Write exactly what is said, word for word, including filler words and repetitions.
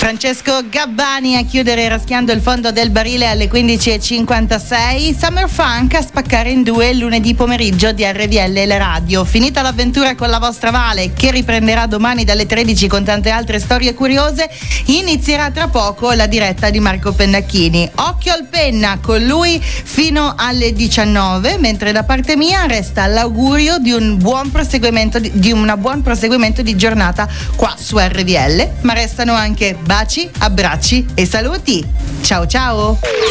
Francesco Gabbani a chiudere raschiando il fondo del barile alle quindici e cinquantasei. Summer Funk a spaccare in due il lunedì pomeriggio di R V L e la radio. Finita l'avventura con la vostra Vale, che riprenderà domani dalle tredici con tante altre storie curiose, inizierà tra poco la diretta di Marco Pennacchini. Occhio al penna con lui fino alle diciannove, mentre da parte mia resta l'augurio di un buon proseguimento di, di un buon proseguimento di giornata qua su R V L, ma restano anche baci, abbracci e saluti. Ciao ciao!